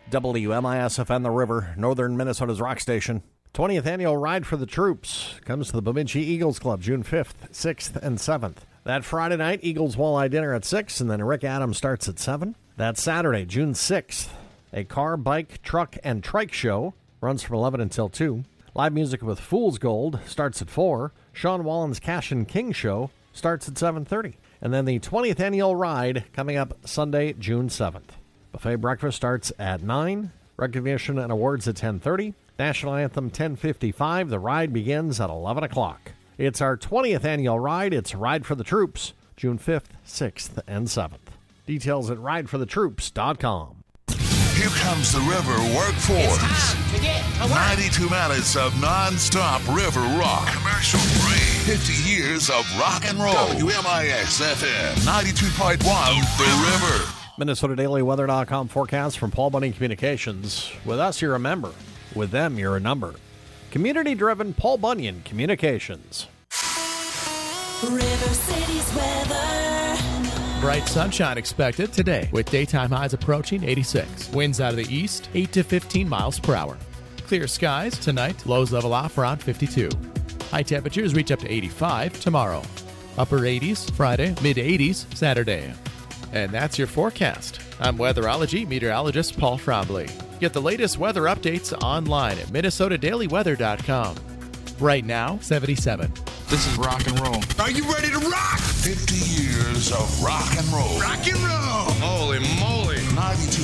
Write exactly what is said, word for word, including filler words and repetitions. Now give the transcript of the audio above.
W M I S F N The River, northern Minnesota's rock station. twentieth annual Ride for the Troops comes to the Bemidji Eagles Club June fifth, sixth, and seventh. That Friday night, Eagles Walleye Dinner at six, and then Rick Adams starts at seven. That Saturday, June sixth, a car, bike, truck, and trike show runs from eleven until two. Live music with Fool's Gold starts at four. Sean Wallen's Cash and King show starts at seven thirty. And then the twentieth annual Ride coming up Sunday, June seventh. Buffet breakfast starts at nine. Recognition and awards at ten thirty. National Anthem ten fifty-five. The Ride begins at eleven o'clock. It's our twentieth annual Ride. It's Ride for the Troops, June fifth, sixth, and seventh. Details at ride for the troops dot com. Here comes the River Workforce. It's time to get to work. ninety-two minutes of non-stop river rock. Commercial free. fifty years of rock and roll. W M I X F M ninety-two point one, The River. Minnesota Daily Weather dot com forecast from Paul Bunyan Communications. With us, you're a member. With them, you're a number. Community-driven Paul Bunyan Communications. River City's weather. Bright sunshine expected today with daytime highs approaching eighty-six. Winds out of the east, eight to fifteen miles per hour. Clear skies tonight, lows level off around fifty-two. High temperatures reach up to eighty-five tomorrow. Upper eighties Friday, mid eighties Saturday. And that's your forecast. I'm weatherology meteorologist Paul Frombley. Get the latest weather updates online at Minnesota Daily Weather dot com. Right now, seventy-seven. This is rock and roll. Are you ready to rock? fifty years of rock and roll. Rock and roll. Holy moly. ninety-two